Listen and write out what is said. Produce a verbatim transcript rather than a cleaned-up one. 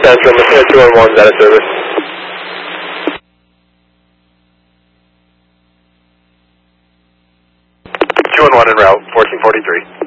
Central, Messiah two one one, out of service. two one one en route, fourteen forty-three.